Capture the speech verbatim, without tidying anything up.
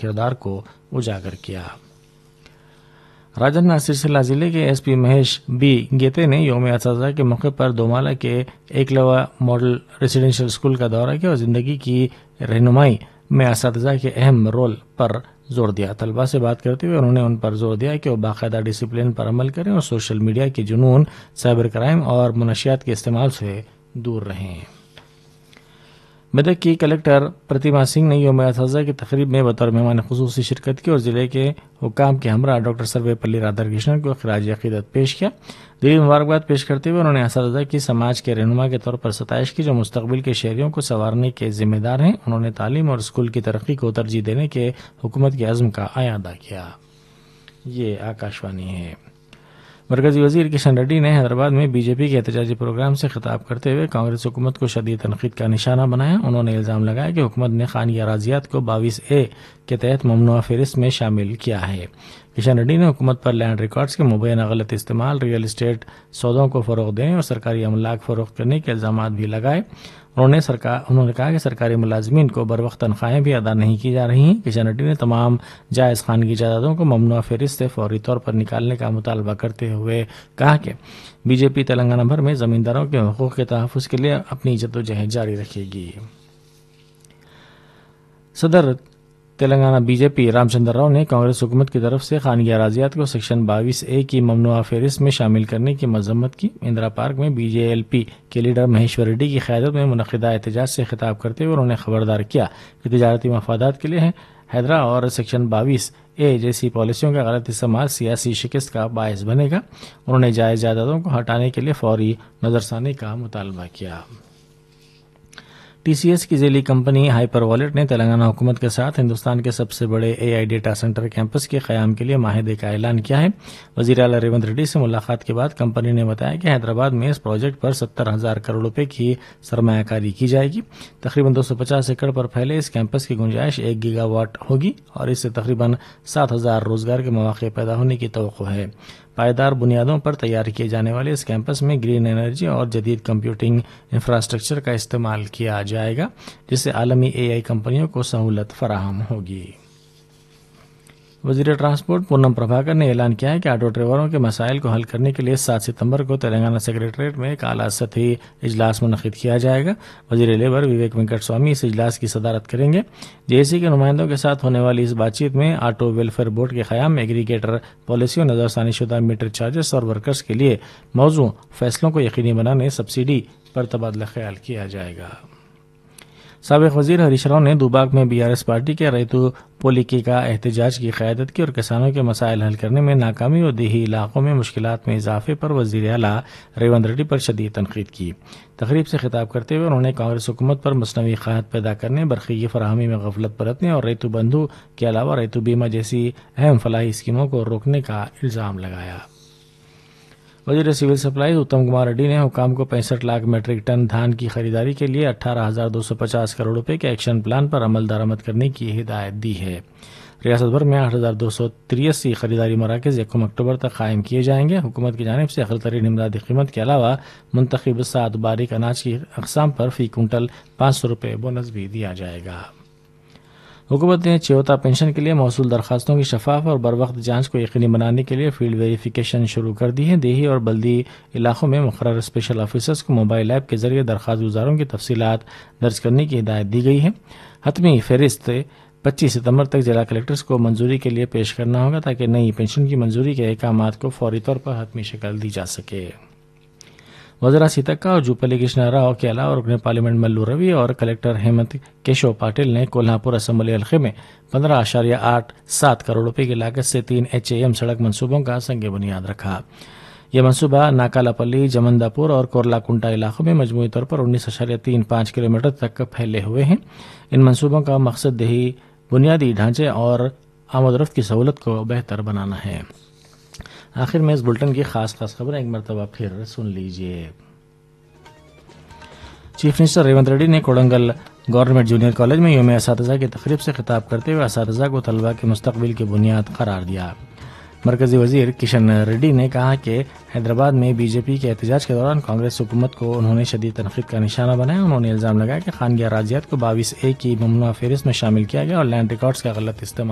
کردار کو اجاگر کیا۔ راجندر سرسیلا ضلع کے ایس پی مہیش بی گیتے نے یوم اساتذہ کے موقع پر دومالا کے ایکلوا ماڈل ریزیڈینشیل اسکول کا دورہ کیا اور زندگی کی رہنمائی میں اساتذہ کے اہم رول پر زور دیا۔ طلباء سے بات کرتے ہوئے انہوں نے ان پر زور دیا کہ وہ باقاعدہ ڈسپلن پر عمل کریں اور سوشل میڈیا کے جنون، سائبر کرائم اور منشیات کے استعمال سے دور رہیں۔ میدک کی کلکٹر پرتیما سنگھ نے یوم اساتذہ کی تقریب میں بطور مہمان خصوصی شرکت کی اور ضلع کے حکام کے ہمراہ ڈاکٹر سروے پلی رادھا کرشنن کو خراج عقیدت پیش کیا۔ دلی مبارکباد پیش کرتے ہوئے انہوں نے اساتذہ کی سماج کے رہنما کے طور پر ستائش کی جو مستقبل کے شہریوں کو سنوارنے کے ذمہ دار ہیں۔ انہوں نے تعلیم اور اسکول کی ترقی کو ترجیح دینے کے حکومت کے عزم کا اعادہ کیا۔ یہ آکاشوانی ہے۔ مرکزی وزیر کشن ریڈی نے حیدرآباد میں بی جے پی کے احتجاجی پروگرام سے خطاب کرتے ہوئے کانگریس حکومت کو شدید تنقید کا نشانہ بنایا۔ انہوں نے الزام لگایا کہ حکومت نے خانگی اراضیات کو بائیس اے کے تحت ممنوعہ فہرست میں شامل کیا ہے۔ کشن ریڈی نے حکومت پر لینڈ ریکارڈز کے مبینہ غلط استعمال، ریئل اسٹیٹ سودوں کو فروغ دینے اور سرکاری املاک فروخت کرنے کے الزامات بھی لگائے۔ انہوں نے سرکار انہوں نے کہا کہ سرکاری ملازمین کو بروقت تنخواہیں بھی ادا نہیں کی جا رہی ہیں۔ کشن ریڈی نے تمام جائز خانگی جائیدادوں کو ممنوعہ فہرست سے فوری طور پر نکالنے کا مطالبہ کرتے ہوئے کہا کہ بی جے پی تلنگانہ بھر میں زمینداروں کے حقوق کے تحفظ کے لیے اپنی جدوجہد جاری رکھے گی۔ صدر تلنگانہ بی جے پی رام چندر راؤ نے کانگریس حکومت کی طرف سے خانگی اراضیات کو سیکشن بائیس اے کی ممنوعہ فہرست میں شامل کرنے کی مذمت کی۔ اندرا پارک میں بی جے ایل پی کے لیڈر مہیشور ریڈی کی قیادت میں منعقدہ احتجاج سے خطاب کرتے ہوئے انہوں نے خبردار کیا کہ تجارتی مفادات کے لیے حیدرا اور سیکشن بائیس اے جیسی پالیسیوں کا غلط استعمال سیاسی شکست کا باعث بنے گا۔ انہوں نے جائز جائیدادوں کو ہٹانے کے لیے فوری نظرثانی کا مطالبہ کیا۔ ٹی سی ایس کی ذیلی کمپنی ہائپر والیٹ نے تلنگانہ حکومت کے ساتھ ہندوستان کے سب سے بڑے اے آئی ڈیٹا سینٹر کیمپس کے قیام کے لیے معاہدے کا اعلان کیا ہے۔ وزیر اعلیٰ ریونت ریڈی سے ملاقات کے بعد کمپنی نے بتایا کہ حیدرآباد میں اس پروجیکٹ پر ستر ہزار کروڑ روپے کی سرمایہ کاری کی جائے گی۔ تقریباً دو سو پچاس ایکڑ پر پھیلے اس کیمپس کی گنجائش ایک گیگا واٹ ہوگی اور اس سے تقریباً سات ہزار روزگار کے مواقع پیدا ہونے کی توقع ہے۔ پائیدار بنیادوں پر تیار کیے جانے والے اس کیمپس میں گرین انرجی اور جدید کمپیوٹنگ انفراسٹرکچر کا استعمال کیا جائے گا جس سے عالمی اے آئی کمپنیوں کو سہولت فراہم ہوگی۔ وزیر ٹرانسپورٹ پونم پربھاکر نے اعلان کیا ہے کہ آٹو ڈرائیوروں کے مسائل کو حل کرنے کے لیے سات ستمبر کو تلنگانہ سیکریٹریٹ میں ایک اعلیٰ سطحی اجلاس منعقد کیا جائے گا۔ وزیر لیبر وویک وینکٹ سوامی اس اجلاس کی صدارت کریں گے۔ جے اے سی کے نمائندوں کے ساتھ ہونے والی اس بات چیت میں آٹو ویلفیئر بورڈ کے قیام، ایگریگیٹر پالیسیوں، نظرثانی شدہ میٹر چارجز اور ورکرز کے لیے موزوں فیصلوں کو یقینی بنانے، سبسڈی پر تبادلہ خیال کیا جائے گا۔ سابق وزیر ہریش راؤ نے دوباک میں بی آر ایس پارٹی کے ریتو پولیکی کا احتجاج کی قیادت کی اور کسانوں کے مسائل حل کرنے میں ناکامی اور دیہی علاقوں میں مشکلات میں اضافے پر وزیر اعلیٰ ریونت ریڈی پر شدید تنقید کی۔ تقریب سے خطاب کرتے ہوئے انہوں نے کانگریس حکومت پر مصنوعی قحط پیدا کرنے، برقی کی فراہمی میں غفلت برتنے اور ریتو بندھو کے علاوہ ریتو بیمہ جیسی اہم فلاحی اسکیموں کو روکنے کا الزام لگایا۔ وزیر سول سپلائز اتم کمار ریڈی نے حکام کو پینسٹھ لاکھ میٹرک ٹن دھان کی خریداری کے لیے اٹھارہ ہزار دو سو پچاس کروڑ روپے کے ایکشن پلان پر عمل درآمد کرنے کی ہدایت دی ہے۔ ریاست بھر میں آٹھ ہزار دو سو تریاسی خریداری مراکز یکم اکتوبر تک قائم کیے جائیں گے۔ حکومت کی جانب سے اقل ترین امدادی قیمت کے علاوہ منتخب سات باریک اناج کی اقسام پر فی کنٹل پانچ سو روپے بونس بھی دیا جائے گا۔ حکومت نے چیوتا پینشن کے لیے موصول درخواستوں کی شفاف اور بروقت جانچ کو یقینی بنانے کے لیے فیلڈ ویریفیکیشن شروع کر دی ہے۔ دیہی اور بلدی علاقوں میں مقرر اسپیشل آفیسرز کو موبائل ایپ کے ذریعے درخواست گزاروں کی تفصیلات درج کرنے کی ہدایت دی گئی ہے۔ حتمی فہرست پچیس ستمبر تک ضلع کلکٹرز کو منظوری کے لیے پیش کرنا ہوگا تاکہ نئی پینشن کی منظوری کے احکامات کو فوری طور پر حتمی شکل دی جا سکے۔ وزرا سیتکا اور جوپلی کرشنا راؤ کے علاوہ رکن پارلیمنٹ ملو روی اور کلکٹر ہیمنت کیشو پاٹل نے کولہاپور اسمبلی حلقے میں پندرہ اشاریہ آٹھ سات کروڑ روپے کی لاگت سے تین ایچ اے ایم سڑک منصوبوں کا سنگ بنیاد رکھا۔ یہ منصوبہ ناکالاپلی، جمندا پور اور کورلا کنٹا علاقوں میں مجموعی طور پر انیس اشاریہ تین پانچ کلو میٹر تک پھیلے ہوئے ہیں۔ ان منصوبوں کا مقصد دیہی بنیادی ڈھانچے اور آمد و رفت کی سہولت کو بہتر بنانا ہے۔ آخر میں اس بلٹن کی خاص خاص خبریں ایک مرتبہ پھر سن لیجیے۔ چیف منسٹر ریونت ریڈی نے کوڑنگل گورنمنٹ جونیئر کالج میں یوم اساتذہ کی تقریب سے خطاب کرتے ہوئے اساتذہ کو طلباء کے مستقبل کی بنیاد قرار دیا۔ مرکزی وزیر کشن ریڈی نے کہا کہ حیدرآباد میں بی جے پی کے احتجاج کے دوران کانگریس حکومت کو انہوں نے شدید تنقید کا نشانہ بنایا۔ انہوں نے الزام لگایا کہ خانگی اراضیات کو بائیس اے کی ممنوعہ فہرست میں شامل کیا گیا اور لینڈ ریکارڈز کا غلط استعمال